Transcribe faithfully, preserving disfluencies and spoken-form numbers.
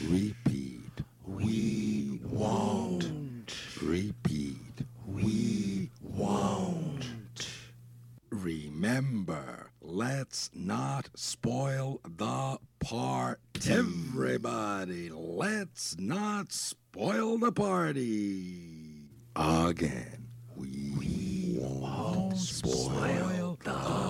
Repeat. We won't. Repeat. We won't. Remember, let's not spoil the party. Everybody, let's not spoil the party. Again, we, we won't spoil the